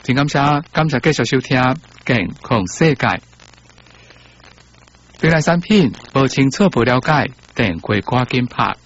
真感谢继续收听健康世界。对咱产品无清楚不了解，电话赶紧拍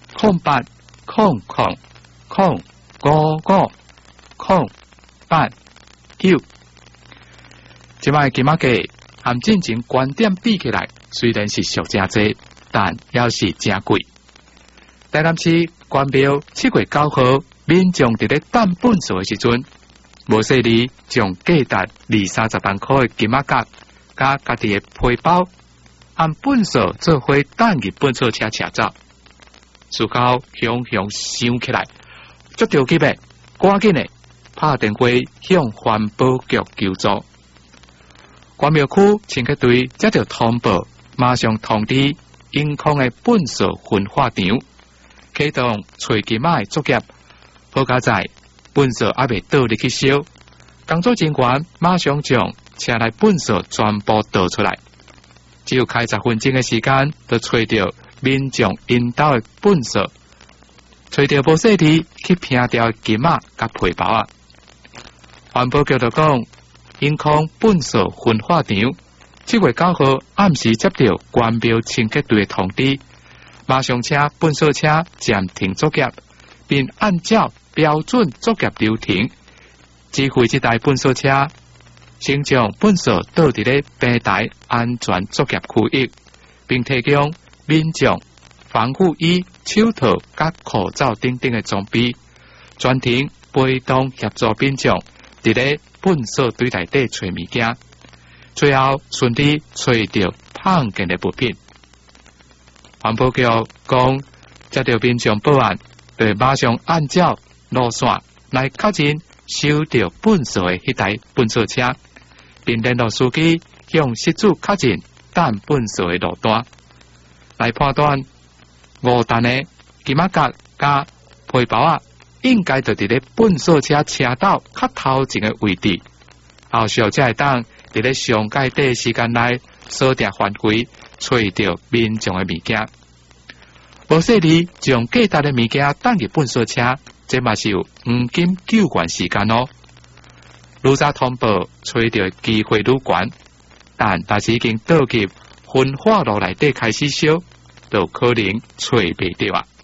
0800555889。即摆金马价含进前观点比起来，虽然是俗真济，但也是真贵。台南市关标7月9号，民众伫咧等本数的时阵，无细哩将价值20-30万块的金马甲加家己的皮包，按本数做伙等入本数车车走，事后雄想起来，足着急的，赶紧的拍电话向环保局求助。关庙区清洁队接到通报，马上通知因空的本数分化场。启动找金马的作业，好佳在本数还未倒入去烧，工作人员马上将车内本数全部倒出来，只有开10分钟的时间，就找到民众因兜的本数，找到无细哩去拼掉金马甲皮包啊。环保局就讲，因空本数分化场7月9号暗时接到关庙清洁队的通知。马上请本数车暂停作业，并按照标准作业流程，指挥这台本数车先将本数倒伫咧平台安全作业区域，并提供民众防护衣、手套、甲口罩等等的装备，全程陪同协助民众伫咧本数堆内底找物件，最后顺利找到碰见的物品。环保局讲，接到民众报案，就马上按照路线来确认收到本数的迄台本数车，并联络司机向失主确认等本数的路段，来判断误单的金马甲加皮包啊，应该就伫咧本数车车道较头前的位置，后续才会当伫咧上界底时间内锁定范围。找到民众的物件，无细哩将价值的物件等入本数车，这嘛是有黄金救援时间哦。愈早通报找到机会愈悬，但是已经倒入焚化炉内底开始烧，就可能找袂到啊。